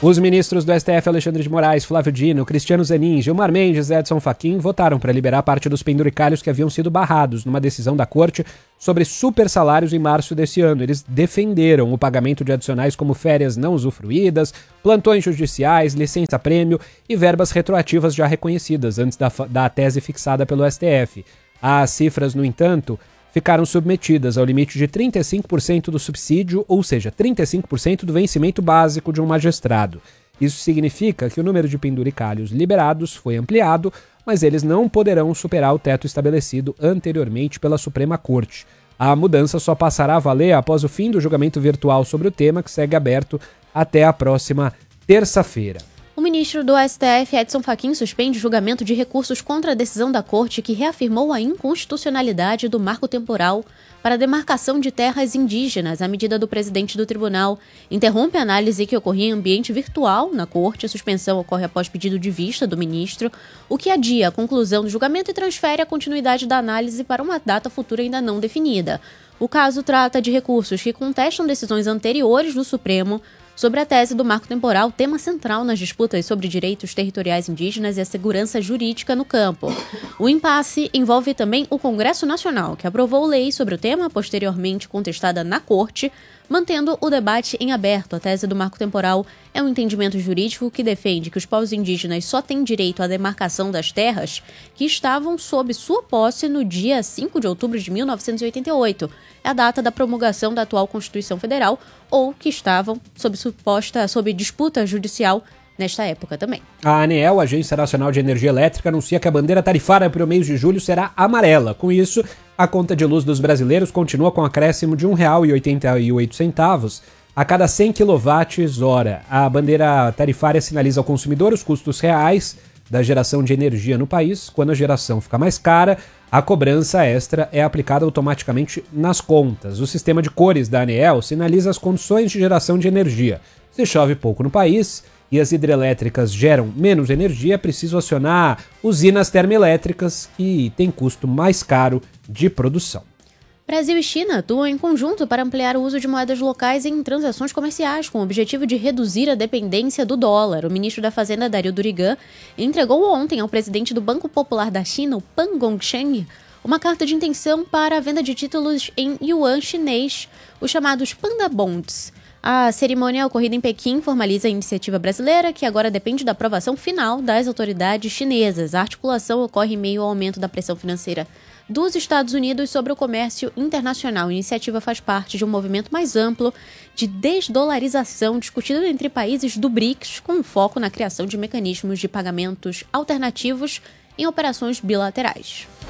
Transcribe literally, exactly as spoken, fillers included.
Os ministros do S T F, Alexandre de Moraes, Flávio Dino, Cristiano Zanin, Gilmar Mendes e Edson Fachin votaram para liberar parte dos penduricalhos que haviam sido barrados numa decisão da Corte sobre supersalários em março desse ano. Eles defenderam o pagamento de adicionais como férias não usufruídas, plantões judiciais, licença-prêmio e verbas retroativas já reconhecidas antes da, da tese fixada pelo S T F. As cifras, no entanto, ficaram submetidas ao limite de trinta e cinco por cento do subsídio, ou seja, trinta e cinco por cento do vencimento básico de um magistrado. Isso significa que o número de penduricalhos liberados foi ampliado, mas eles não poderão superar o teto estabelecido anteriormente pela Suprema Corte. A mudança só passará a valer após o fim do julgamento virtual sobre o tema, que segue aberto até a próxima terça-feira. O ministro do S T F, Edson Fachin, suspende o julgamento de recursos contra a decisão da Corte que reafirmou a inconstitucionalidade do marco temporal para a demarcação de terras indígenas à medida do presidente do tribunal. Interrompe a análise que ocorria em ambiente virtual na Corte. A suspensão ocorre após pedido de vista do ministro, o que adia a conclusão do julgamento e transfere a continuidade da análise para uma data futura ainda não definida. O caso trata de recursos que contestam decisões anteriores do Supremo sobre a tese do marco temporal, tema central nas disputas sobre direitos territoriais indígenas e a segurança jurídica no campo. O impasse envolve também o Congresso Nacional, que aprovou lei sobre o tema, posteriormente contestada na Corte, mantendo o debate em aberto. A tese do marco temporal é um entendimento jurídico que defende que os povos indígenas só têm direito à demarcação das terras que estavam sob sua posse no dia cinco de outubro de mil novecentos e oitenta e oito, é a data da promulgação da atual Constituição Federal, ou que estavam sob suposta sob disputa judicial nesta época também. A ANEEL, Agência Nacional de Energia Elétrica, anuncia que a bandeira tarifária para o mês de julho será amarela. Com isso, a conta de luz dos brasileiros continua com acréscimo de um real e oitenta e oito centavos a cada cem quilowatt-hora. A bandeira tarifária sinaliza ao consumidor os custos reais da geração de energia no país. Quando a geração fica mais cara, a cobrança extra é aplicada automaticamente nas contas. O sistema de cores da ANEEL sinaliza as condições de geração de energia. Se chove pouco no país e as hidrelétricas geram menos energia, é preciso acionar usinas termoelétricas que têm custo mais caro de produção. Brasil e China atuam em conjunto para ampliar o uso de moedas locais em transações comerciais, com o objetivo de reduzir a dependência do dólar. O ministro da Fazenda, Dario Durigan, entregou ontem ao presidente do Banco Popular da China, o Pan Gongsheng, uma carta de intenção para a venda de títulos em yuan chinês, os chamados Panda Bonds. A cerimônia ocorrida em Pequim formaliza a iniciativa brasileira, que agora depende da aprovação final das autoridades chinesas. A articulação ocorre em meio ao aumento da pressão financeira dos Estados Unidos sobre o comércio internacional. A iniciativa faz parte de um movimento mais amplo de desdolarização discutido entre países do BRICS, com foco na criação de mecanismos de pagamentos alternativos em operações bilaterais.